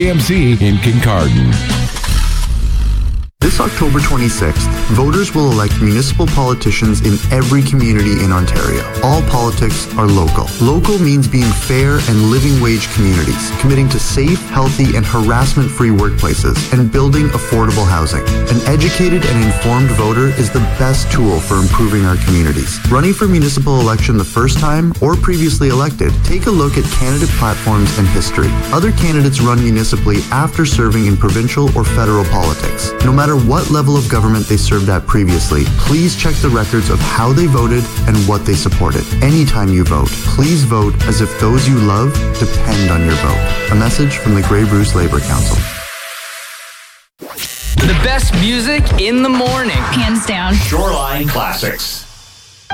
AMC in Kincardine. This October 26th, voters will elect municipal politicians in every community in Ontario. All politics are local. Local means being fair and living wage communities, committing to safe, healthy, and harassment-free workplaces, and building affordable housing. An educated and informed voter is the best tool for improving our communities. Running for municipal election the first time or previously elected, take a look at candidate platforms and history. Other candidates run municipally after serving in provincial or federal politics. No matter what level of government they served at previously, please check the records of how they voted and what they supported. Anytime you vote, please vote as if those you love depend on your vote. A message from the Grey Bruce Labour Council. The best music in the morning. Hands down. Shoreline Classics.